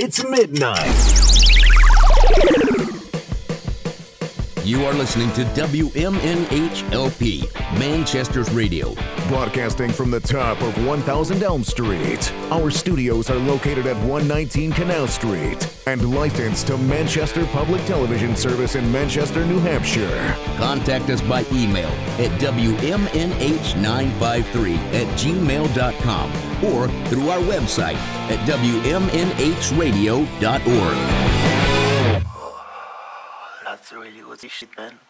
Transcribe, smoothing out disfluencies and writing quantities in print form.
It's midnight. You are listening to WMNHLP, Manchester's radio. Broadcasting from the top of 1000 Elm Street. Our studios are located at 119 Canal Street and licensed to Manchester Public Television Service in Manchester, New Hampshire. Contact us by email at WMNH953@gmail.com or through our website at WMNHradio.org. That's really good shit, man.